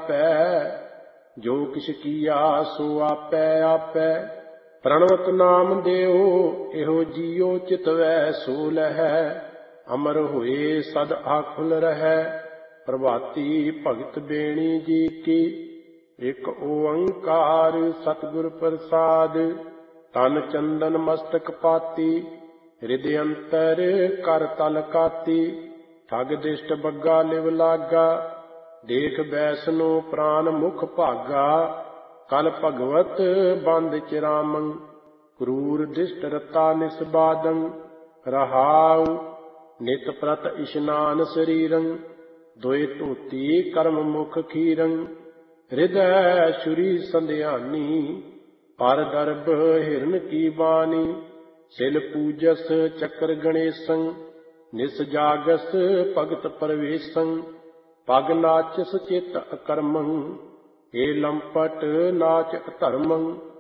ਆਪੈ, ਜੋ ਕਿਛ ਕੀਆ ਸੋ ਆਪੈ ਆਪੈ। ਪ੍ਰਣਵਤ ਨਾਮ ਦਿਓ ਇਹੋ ਜੀਉ ਚਿਤਵੈ ਸੋ ਲਹੈ, ਅਮਰ ਹੋਏ ਸਦ ਆਖੁਲ ਰਹੈ। ਪ੍ਰਭਾਤੀ ਭਗਤ ਬੇਣੀ ਜੀ ਕੀ, ਇਕ ਓੰਕਾਰ ਸਤਿਗੁਰ ਪ੍ਰਸਾਦ। ਤਨ ਚੰਦਨ ਮਸਤਕ ਪਾਤੀ, ਹਿਰਦਿ ਅੰਤਰ ਕਰ ਤਲ ਕਾਤੀ। ਠਗ ਦਿਸ਼ਟ ਬੱਗਾ ਲਿਵ ਲਾਗਾ, ਦੇਖ ਬੈਸਨੋ ਪ੍ਰਾਨ ਮੁਖ ਭਾਗਾ। ਕਲ ਭਗਵਤ ਬੰਦ ਚਿਰਾਮੰ, ਕਰੂਰ ਦਿਸ਼ਟ ਰਤਾ ਨਿਸਬਾਦੰ। ਰਹਾਉ ਨਿਤ ਪ੍ਰਤ ਇਸ਼ਨਾਨ ਸਰੀਰੰ, ਦੋਇ ਧੋਤੀ ਕਰਮ ਮੁਖ ਖੀਰੰ। ਹਿਰਦੈ ਸ਼ੁਰੀ ਸੰਧਿਆਨੀ, ਪਰ ਦਰਬ ਹਿਰਨ ਕੀ ਬਾਣੀ। ਸਿਲ ਪੂਜਸ ਚੱਕਰ ਗਣੇਸੰ, ਨਿਸ ਜਾਗਸ ਭਗਤ ਪਰਵੇਸੰ। ਪਗ ਨਾਚਸ ਚਿਤ ਅਕਰਮੰ, ਏ ਲੰਪਟ ਨਾਚ ਅਧਰਮੰ।